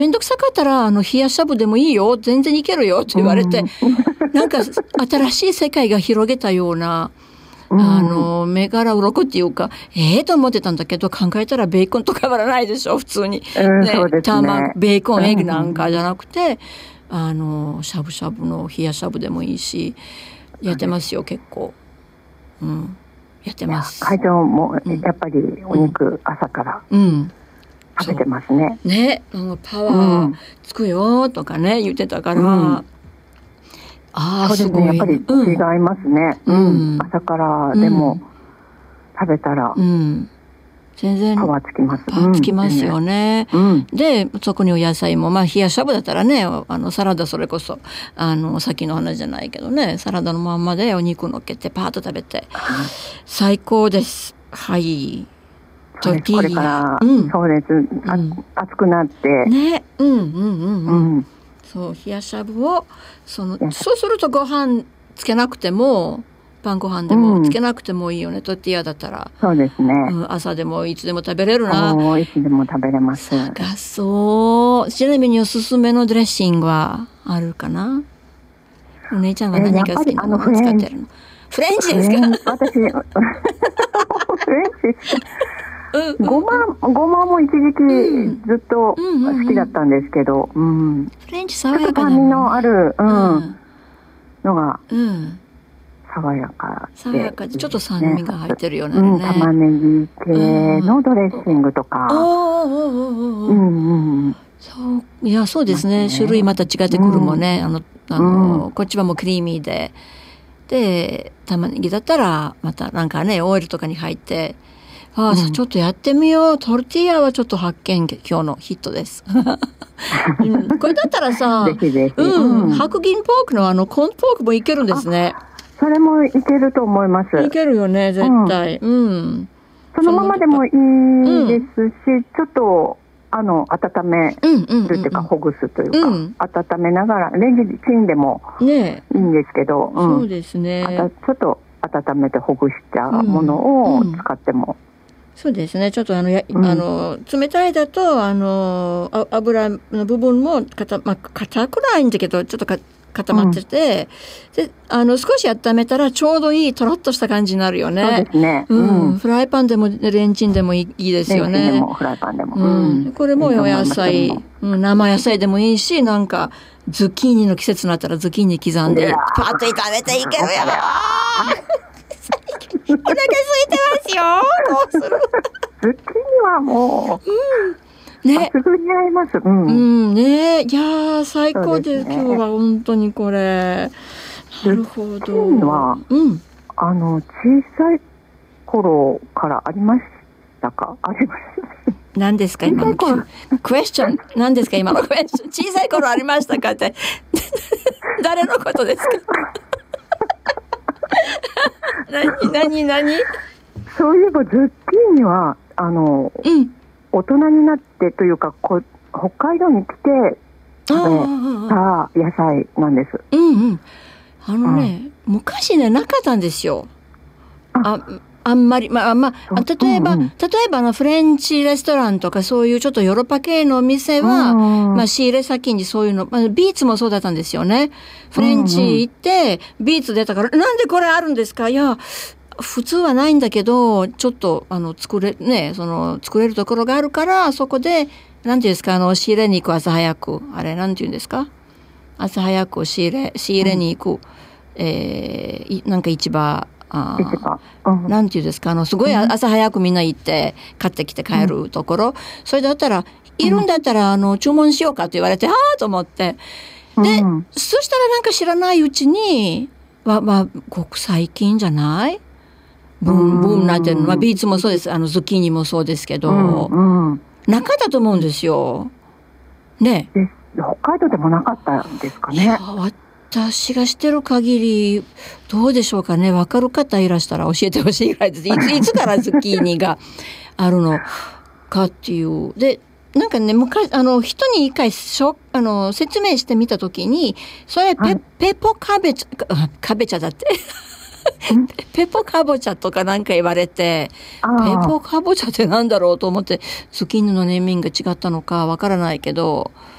めんどくさかったら冷やししゃぶでもいいよ、全然いけるよって言われて、なんか新しい世界が広げたような目から鱗っていうか、と思ってたんだけど、考えたらベーコンと変わらないでしょ普通に、ね、 そうですね、 ベーコンエッグなんかじゃなくて、しゃぶしゃぶの冷やしゃぶでもいいし、やってますよ結構、やってます。 会長もやっぱりお肉朝から食べてますね。 ね、パワーつくよとかね言ってたから、 そうですね、やっぱり違いますね。朝からでも食べたら全然パワーつきます。 つきますよね。でそこにお野菜も、冷やししゃぶだったらね、サラダ、それこそさっきの話じゃないけどね、サラダのまんまでお肉のっけてパーッと食べて、最高です。はい。 これから、そうです、暑くなってね、 そう冷やしゃぶをそうするとご飯つけなくても、晩ご飯でもつけなくてもいいよね、トルティーヤだったら。 そうですね、 朝でもいつでも食べれるな。 いつでも食べれます。 そう。ちなみにおすすめのドレッシングはあるかな。お姉ちゃんは何が好きなの？使ってるの？フレンチですか？ 私フレンチごまも一時期ずっと好きだったんですけど、 フレンチ爽やかだね。 酸味のあるのが爽やかでちょっと酸味が入ってるようなね。 玉ねぎ系のドレッシングとか。 そういや、そうですね。種類また違ってくるもんね。こっちはもうクリーミーで玉ねぎだったらまたなんかねオイルとかに入って、ちょっとやってみよう。トルティーヤはちょっと発見、今日のヒットです。これだったらさ、白銀ポークのコーンポークもいけるんですね。 それもいけると思います。 いけるよね、絶対。そのままでもいいですし、ちょっと温めるっていうか、ほぐすというか、温めながらレンジチンでもいいんですけど、 そうですね。 ちょっと温めてほぐしたものを使っても。 そうですね。ちょっと冷たいだと油の部分も硬くないんだけど、ちょっと固まってて、で少し温めたらちょうどいいとろっとした感じになるよね。 そうですね。 フライパンでもレンチンでもいいですよね。 レンチンでもフライパンでも。 これもお野菜、生野菜でもいいし、なんかズッキーニの季節になったらズッキーニ刻んでパッと炒めていけるよ。お腹空いてますよ。どうする？ ズッキーニはもう抜群に合います。 ね、いや最高です。今日は本当にこれ。なるほど。 ズッキーニは小さい頃からありましたか？あります。 何ですか今のクエスチョン？何ですか今のクエスチョン？小さい頃ありましたかって誰のことですか？何？ そういえばズッキーニは大人になってというか北海道に来て食べた野菜なんです。 昔ねなかったんですよ。あんまり例えばフレンチレストランとかそういうちょっとヨーロッパ系のお店は、仕入れ先にそういうの、ビーツもそうだったんですよね。フレンチ行ってビーツ出たから、なんでこれあるんですか？いや普通はないんだけど、ちょっと作れるところがあるから、そこでなんていうんですか、仕入れに行く、朝早くなんていうんですか、朝早く仕入れに行く、なんか市場。なんていうんですか、すごい朝早くみんな行って買ってきて帰るところ、それだったらいるんだったら注文しようかと言われて、と思って、で、そしたらなんか知らないうちにごく最近じゃない？ブームになってるの。ビーツもそうです。ズッキーニもそうですけど、なかったと思うんですよ。ね。 北海道でもなかったんですかね。 私がしてる限りどうでしょうかね。分かる方いらしたら教えてほしいぐらいです。いつからズッキーニがあるのかっていう。で、なんかね、昔人に一回説明してみたときに、それペポカベチャだってペポカボチャとかなんか言われて、ペポカボチャってなんだろうと思って、ズッキーニのネーミングが違ったのかわからないけど、